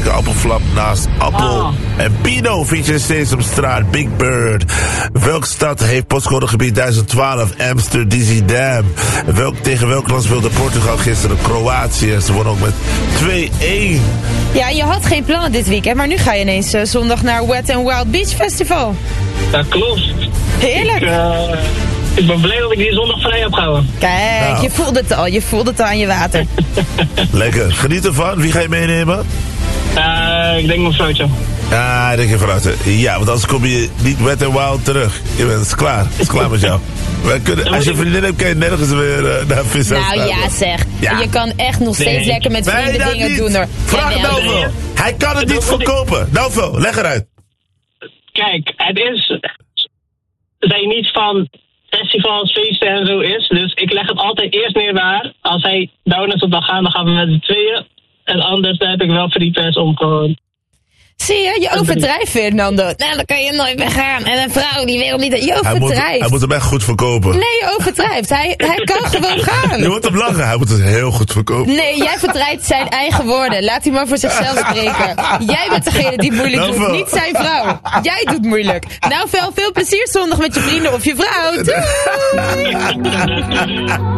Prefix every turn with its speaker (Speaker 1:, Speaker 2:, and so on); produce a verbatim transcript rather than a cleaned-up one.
Speaker 1: dikke appelflap naast Appel
Speaker 2: Oh.
Speaker 1: en Pino vind je steeds op straat. Big Bird. Welke stad heeft postcodegebied duizend twaalf? Amsterdam. Welk, tegen welk land speelde Portugal gisteren? Kroatië. Ze wonnen ook met twee-één.
Speaker 3: Ja, je had geen plannen dit weekend, maar nu ga je ineens uh, zondag naar Wet n Wild Beach Festival.
Speaker 2: Dat klopt.
Speaker 3: Heerlijk.
Speaker 2: Ik, uh, ik ben blij dat ik die zondag vrij heb gehouden.
Speaker 3: Kijk,
Speaker 1: Nou.
Speaker 3: je voelt het al. Je voelt het al aan je water.
Speaker 1: Lekker. Geniet ervan. Wie ga je meenemen?
Speaker 2: Uh, ik denk mijn vrouwtje.
Speaker 1: Ah, ik denk je vooruit. Ja, want anders kom je niet Wet n Wild terug. Je bent, het is klaar. Het is klaar met jou. Wij kunnen, als je een vriendin hebt, kan je nergens weer uh, naar vis
Speaker 3: Nou ja, zeg.
Speaker 1: Ja.
Speaker 3: Je kan echt nog steeds
Speaker 2: Nee.
Speaker 3: lekker met
Speaker 1: Nee,
Speaker 3: vrienden
Speaker 1: dat
Speaker 3: dingen
Speaker 1: niet.
Speaker 3: doen hoor.
Speaker 1: Vraag
Speaker 3: Jawel.
Speaker 1: Novo. Hij kan het niet
Speaker 2: Dat moet ik-
Speaker 1: verkopen. Novo, leg eruit.
Speaker 2: Kijk, het is... Dat je niet van festivals, feesten en zo is. Dus ik leg het altijd eerst neer waar. Als hij down is op dan gaan, dan gaan we met z'n tweeën. En anders dan heb ik wel free pass om gewoon...
Speaker 3: Zie je, je overdrijft, Fernando. Nou, dan kan je nooit meer gaan. En een vrouw die wil niet dat je
Speaker 1: Hij moet,
Speaker 3: overdrijft.
Speaker 1: hij moet hem echt goed verkopen.
Speaker 3: Nee, je overdrijft. Hij, hij kan gewoon gaan.
Speaker 1: Je moet hem lachen. Hij moet het heel goed verkopen.
Speaker 3: Nee, jij verdrijft zijn eigen woorden. Laat hij maar voor zichzelf spreken. Jij bent degene die het moeilijk
Speaker 1: Nou,
Speaker 3: doet,
Speaker 1: wel.
Speaker 3: niet zijn vrouw. Jij doet moeilijk. Nou, veel, veel plezier zondag met je vrienden of je vrouw. Doei!